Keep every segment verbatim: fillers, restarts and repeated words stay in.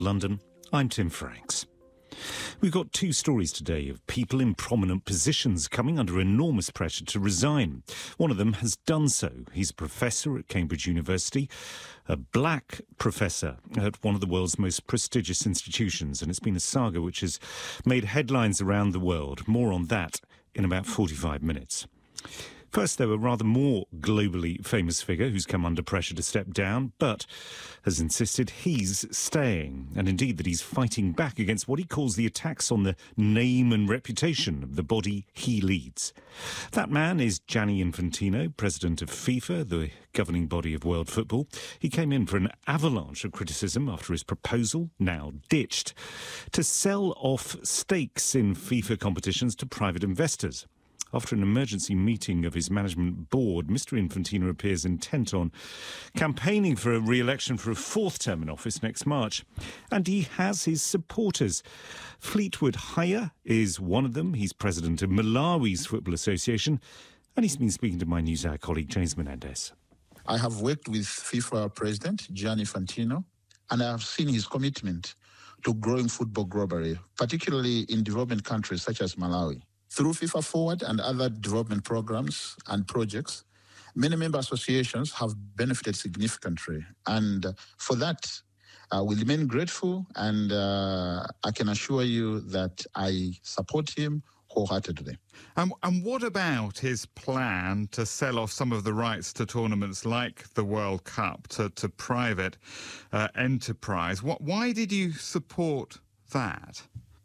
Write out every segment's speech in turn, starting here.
London, I'm Tim Franks. We've got two stories today of people in prominent positions coming under enormous pressure to resign. One of them has done so. He's a professor at Cambridge University, a black professor at one of the world's most prestigious institutions, and it's been a saga which has made headlines around the world. More on that in about forty-five minutes. First, though, a rather more globally famous figure who's come under pressure to step down, but has insisted he's staying, and indeed that he's fighting back against what he calls the attacks on the name and reputation of the body he leads. That man is Gianni Infantino, president of FIFA, the governing body of world football. He came in for an avalanche of criticism after his proposal, now ditched, to sell off stakes in FIFA competitions to private investors. After an emergency meeting of his management board, Mister Infantino appears intent on campaigning for a re-election for a fourth term in office next March. And he has his supporters. Fleetwood Haya is one of them. He's president of Malawi's Football Association. And he's been speaking to my NewsHour colleague, James Menendez. I have worked with FIFA president, Gianni Infantino, and I have seen his commitment to growing football globally, particularly in development countries such as Malawi. Through FIFA Forward and other development programs and projects, many member associations have benefited significantly. And for that, uh, we remain grateful, and uh, I can assure you that I support him wholeheartedly. Um, and what about his plan to sell off some of the rights to tournaments like the World Cup to, to private uh, enterprise? What, why did you support that?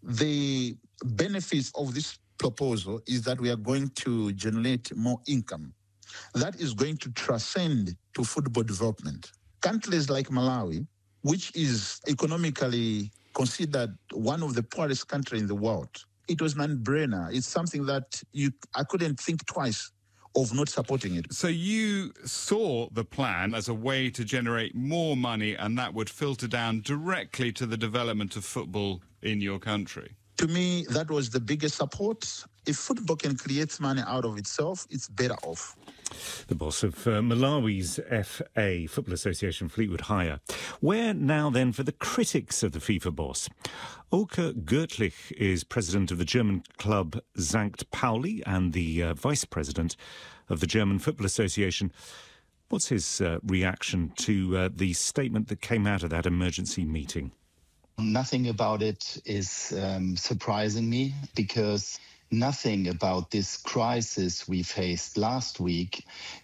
The benefits of this proposal is that we are going to generate more income. That is going to transcend to football development. Countries like Malawi, which is economically considered one of the poorest countries in the world, it was an no-brainer. It's something that you I couldn't think twice of not supporting it. So you saw the plan as a way to generate more money, and that would filter down directly to the development of football in your country? To me, that was the biggest support. If football can create money out of itself, it's better off. The boss of uh, Malawi's F A, Football Association, Fleetwood Haya. Where now then for the critics of the FIFA boss? Oke Görtlich is president of the German club Sankt Pauli and the uh, vice president of the German Football Association. What's his uh, reaction to uh, the statement that came out of that emergency meeting? Nothing about it is um, surprising me, because nothing about this crisis we faced last week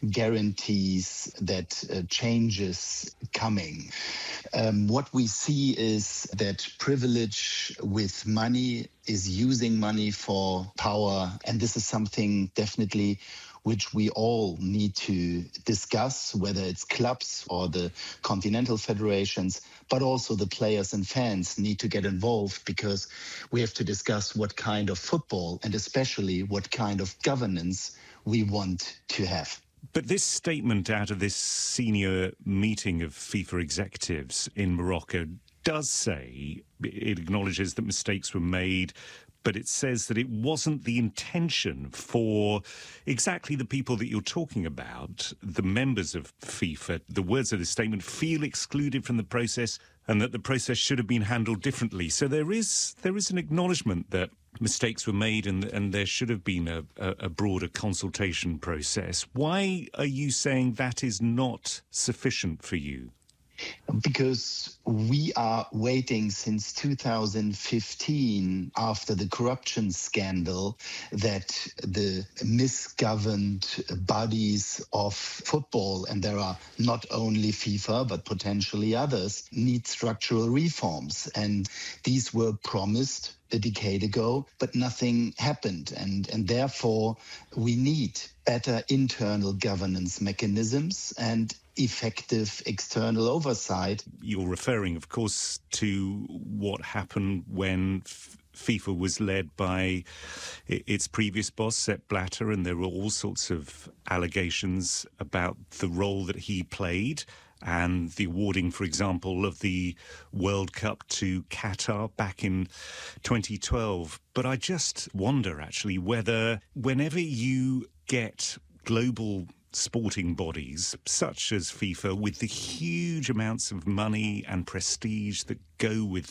guarantees that uh, change is coming. Um, what we see is that privilege with money is using money for power, and this is something definitely which we all need to discuss, whether it's clubs or the continental federations, but also the players and fans need to get involved, because we have to discuss what kind of football and especially what kind of governance we want to have. But this statement out of this senior meeting of FIFA executives in Morocco does say, it acknowledges that mistakes were made, but it says that it wasn't the intention for exactly the people that you're talking about, the members of FIFA. The words of the statement feel excluded from the process, and that the process should have been handled differently. So there is there is an acknowledgement that mistakes were made, and and there should have been a, a, a broader consultation process. Why are you saying that is not sufficient for you? Because we are waiting since two thousand fifteen, after the corruption scandal, that the misgoverned bodies of football, and there are not only FIFA but potentially others, need structural reforms. And these were promised a decade ago, but nothing happened. And, and therefore, we need better internal governance mechanisms and effective external oversight. You're referring, of course, to what happened when F- FIFA was led by its previous boss, Sepp Blatter, and there were all sorts of allegations about the role that he played, and the awarding, for example, of the World Cup to Qatar back in twenty twelve. But I just wonder, actually, whether whenever you get global sporting bodies, such as FIFA, with the huge amounts of money and prestige that go with